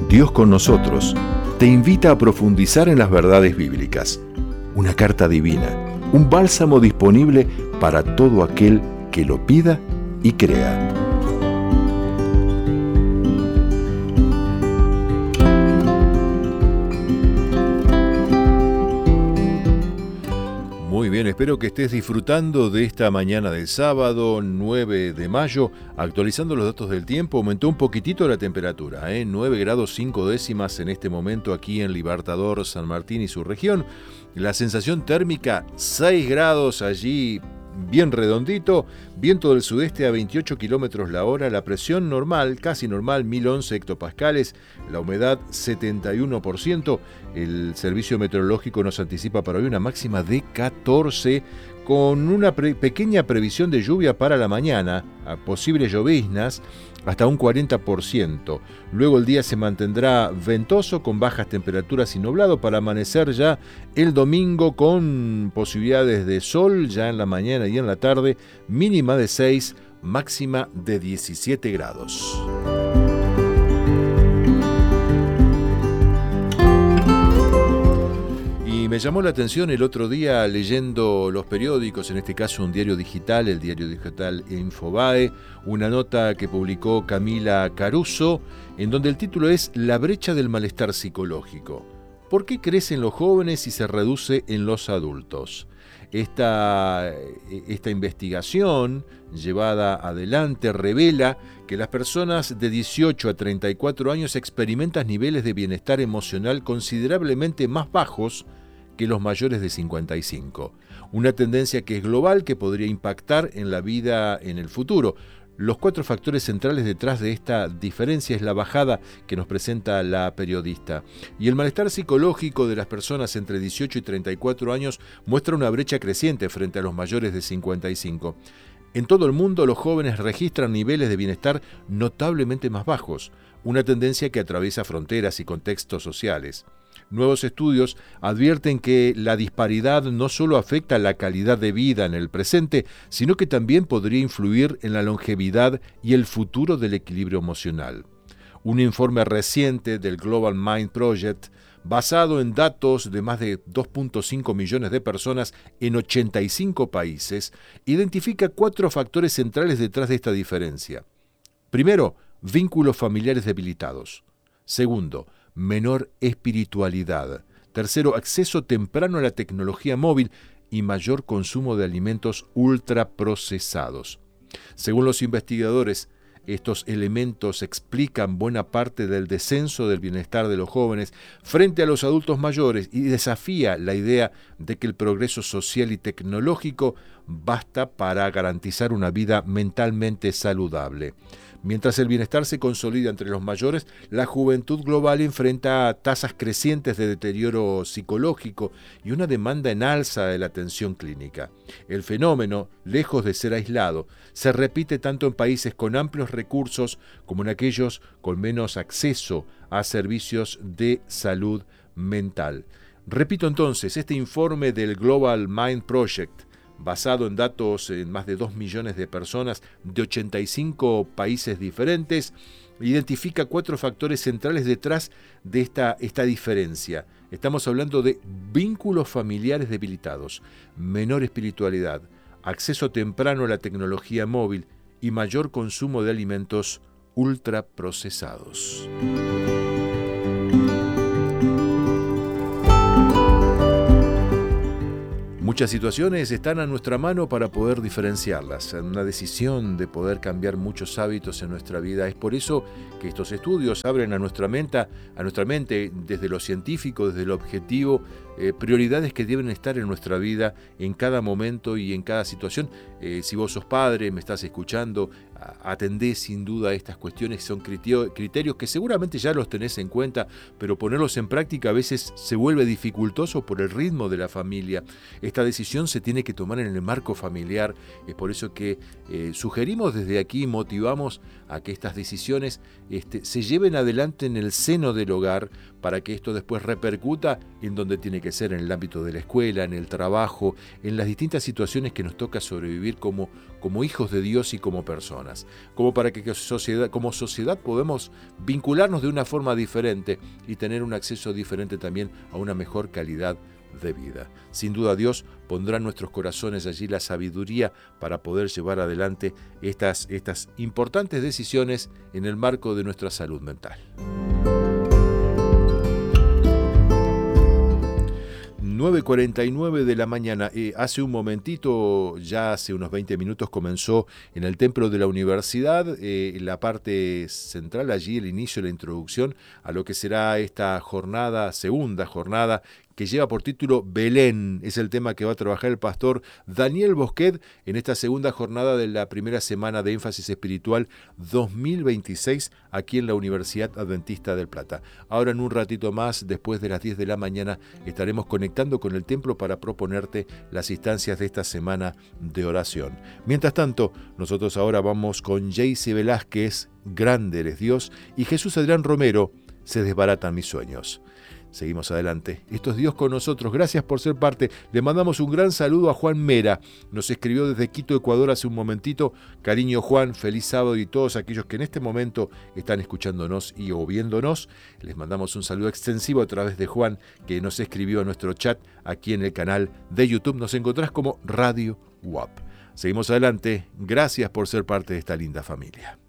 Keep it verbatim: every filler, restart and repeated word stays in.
Dios con nosotros, te invita a profundizar en las verdades bíblicas. Una carta divina, un bálsamo disponible para todo aquel que lo pida y crea. Muy bien, espero que estés disfrutando de esta mañana del sábado nueve de mayo. Actualizando los datos del tiempo, aumentó un poquitito la temperatura, ¿eh? nueve grados cinco décimas en este momento aquí en Libertador, San Martín y su región. La sensación térmica seis grados allí, bien redondito, viento del sudeste a veintiocho kilómetros la hora, la presión normal, casi normal, mil once hectopascales, la humedad setenta y uno por ciento, el servicio meteorológico nos anticipa para hoy una máxima de catorce, con una pre- pequeña previsión de lluvia para la mañana, a posibles lloviznas, hasta un cuarenta por ciento. Luego el día se mantendrá ventoso con bajas temperaturas y nublado para amanecer ya el domingo con posibilidades de sol ya en la mañana y en la tarde, mínima de seis, máxima de diecisiete grados. Me llamó la atención el otro día leyendo los periódicos, en este caso un diario digital, el diario digital Infobae, una nota que publicó Camila Caruso, en donde el título es La brecha del malestar psicológico. ¿Por qué crece en los jóvenes y se reduce en los adultos? Esta, esta investigación llevada adelante revela que las personas de dieciocho a treinta y cuatro años experimentan niveles de bienestar emocional considerablemente más bajos que los mayores de cincuenta y cinco. Una tendencia que es global, que podría impactar en la vida en el futuro. Los cuatro factores centrales detrás de esta diferencia es la bajada que nos presenta la periodista. Y el malestar psicológico de las personas entre dieciocho y treinta y cuatro años muestra una brecha creciente frente a los mayores de cincuenta y cinco. En todo el mundo, los jóvenes registran niveles de bienestar notablemente más bajos, una tendencia que atraviesa fronteras y contextos sociales. Nuevos estudios advierten que la disparidad no solo afecta la calidad de vida en el presente, sino que también podría influir en la longevidad y el futuro del equilibrio emocional. Un informe reciente del Global Mind Project, basado en datos de más de dos punto cinco millones de personas en ochenta y cinco países, identifica cuatro factores centrales detrás de esta diferencia. Primero, vínculos familiares debilitados. Segundo, menor espiritualidad. Tercero, acceso temprano a la tecnología móvil y mayor consumo de alimentos ultraprocesados. Según los investigadores, estos elementos explican buena parte del descenso del bienestar de los jóvenes frente a los adultos mayores y desafía la idea de que el progreso social y tecnológico basta para garantizar una vida mentalmente saludable. Mientras el bienestar se consolida entre los mayores, la juventud global enfrenta tasas crecientes de deterioro psicológico y una demanda en alza de la atención clínica. El fenómeno, lejos de ser aislado, se repite tanto en países con amplios recursos como en aquellos con menos acceso a servicios de salud mental. Repito entonces, este informe del Global Mind Project, basado en datos en más de dos millones de personas de ochenta y cinco países diferentes, identifica cuatro factores centrales detrás de esta, esta diferencia. Estamos hablando de vínculos familiares debilitados, menor espiritualidad, acceso temprano a la tecnología móvil y mayor consumo de alimentos ultraprocesados. Muchas situaciones están a nuestra mano para poder diferenciarlas. Una decisión de poder cambiar muchos hábitos en nuestra vida. Es por eso que estos estudios abren a nuestra mente, a nuestra mente desde lo científico, desde lo objetivo, eh, prioridades que deben estar en nuestra vida en cada momento y en cada situación. Eh, si vos sos padre, me estás escuchando, atendé sin duda a estas cuestiones, son criterios que seguramente ya los tenés en cuenta, pero ponerlos en práctica a veces se vuelve dificultoso por el ritmo de la familia. Esta decisión se tiene que tomar en el marco familiar, es por eso que eh, sugerimos desde aquí, motivamos a que estas decisiones este, se lleven adelante en el seno del hogar para que esto después repercuta en donde tiene que ser en el ámbito de la escuela, en el trabajo, en las distintas situaciones que nos toca sobrevivir como, como hijos de Dios y como personas, como para que sociedad, como sociedad podamos vincularnos de una forma diferente y tener un acceso diferente también a una mejor calidad de vida. Sin duda Dios pondrá en nuestros corazones allí la sabiduría para poder llevar adelante estas, estas importantes decisiones en el marco de nuestra salud mental. nueve cuarenta y nueve de la mañana. Eh, hace un momentito, ya hace unos veinte minutos, comenzó en el templo de la universidad eh, la parte central, allí el inicio, la introducción a lo que será esta jornada, segunda jornada, que lleva por título Belén. Es el tema que va a trabajar el pastor Daniel Bosquet en esta segunda jornada de la primera semana de énfasis espiritual dos mil veintiséis aquí en la Universidad Adventista del Plata. Ahora en un ratito más, después de las diez de la mañana, estaremos conectando con el templo para proponerte las instancias de esta semana de oración. Mientras tanto, nosotros ahora vamos con Jaycee Velázquez, Grande eres Dios, y Jesús Adrián Romero, Se desbaratan mis sueños. Seguimos adelante. Esto es Dios con nosotros. Gracias por ser parte. Le mandamos un gran saludo a Juan Mera. Nos escribió desde Quito, Ecuador, hace un momentito. Cariño, Juan, feliz sábado, y todos aquellos que en este momento están escuchándonos y o viéndonos. Les mandamos un saludo extensivo a través de Juan, que nos escribió a nuestro chat aquí en el canal de YouTube. Nos encontrás como Radio U A P. Seguimos adelante. Gracias por ser parte de esta linda familia.